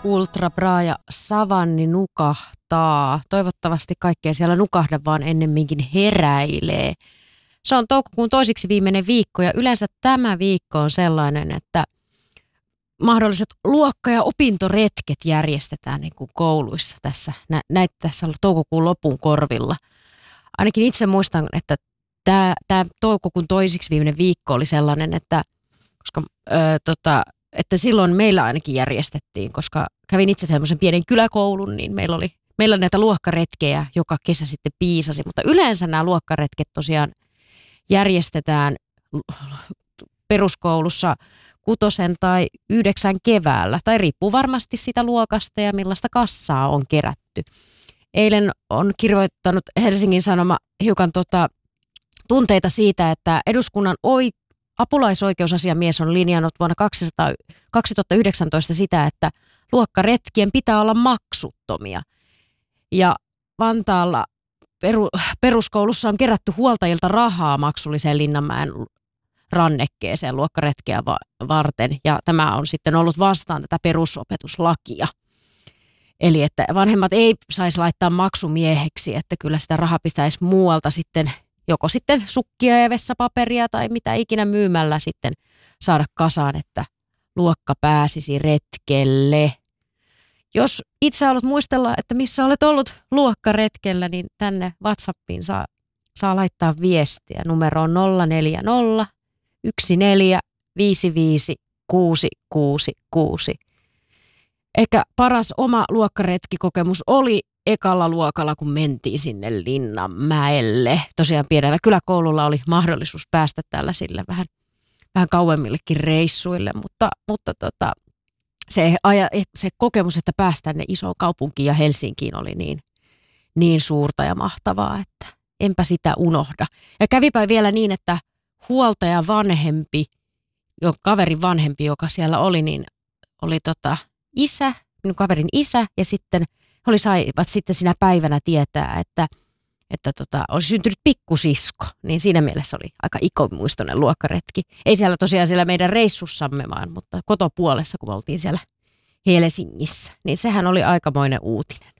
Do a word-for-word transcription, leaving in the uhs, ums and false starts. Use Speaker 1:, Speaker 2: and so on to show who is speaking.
Speaker 1: Ultra Bra ja Savanni nukahtaa. Toivottavasti kaikkea siellä nukahda, vaan ennemminkin heräilee. Se on toukokuun toisiksi viimeinen viikko ja yleensä tämä viikko on sellainen, että mahdolliset luokka- ja opintoretket järjestetään niin kuin kouluissa tässä. Näitä tässä on toukokuun lopun korvilla. Ainakin itse muistan, että tämä, tämä toukokuun toisiksi viimeinen viikko oli sellainen, että, koska, ö, tota, että silloin meillä ainakin järjestettiin, koska kävin itse semmoisen pienen kyläkoulun, niin meillä oli meillä näitä luokkaretkejä joka kesä sitten piisasi. Mutta yleensä nämä luokkaretket tosiaan järjestetään peruskoulussa kutosen tai yhdeksän keväällä, tai riippuu varmasti sitä luokasta ja millaista kassaa on kerätty. Eilen on kirjoittanut Helsingin Sanoma hiukan tota, tunteita siitä, että eduskunnan oi, apulaisoikeusasiamies on linjannut vuonna kaksituhattayhdeksäntoista sitä, että luokkaretkien pitää olla maksuttomia. Ja Vantaalla peru, peruskoulussa on kerätty huoltajilta rahaa maksulliseen Linnanmäen rannekkeeseen luokkaretkeä varten, ja tämä on sitten ollut vastaan tätä perusopetuslakia. Eli että vanhemmat ei saisi laittaa maksumieheksi, että kyllä sitä rahaa pitäisi muualta sitten, joko sitten sukkia ja vessapaperia tai mitä ikinä myymällä sitten saada kasaan, että luokka pääsisi retkelle. Jos itse haluat muistella, että missä olet ollut luokkaretkellä, niin tänne WhatsAppiin saa, saa laittaa viestiä. Numero on nolla neljä nolla yksi neljä viisi viisi kuusi kuusi kuusi. Ehkä paras oma luokkaretkikokemus oli ekalla luokalla, kun mentiin sinne Linnanmäelle. Tosiaan pienellä kyläkoululla oli mahdollisuus päästä tällaisille vähän, vähän kauemmillekin reissuille, mutta, mutta tota, se, aja, se kokemus, että päästään ne isoon kaupunkiin ja Helsinkiin oli niin, niin suurta ja mahtavaa, että enpä sitä unohda. Ja kävipä vielä niin, että huoltaja vanhempi, jo kaverin vanhempi, joka siellä oli, niin oli tota isä, minun kaverin isä, ja sitten he oli saivat sitten sinä päivänä tietää, että, että tota, olisi syntynyt pikkusisko, niin siinä mielessä oli aika ikonmuistoinen luokkaretki. Ei siellä tosiaan siellä meidän reissussamme vaan, mutta kotopuolessa, kun me oltiin siellä Helsingissä, niin sehän oli aikamoinen uutinen.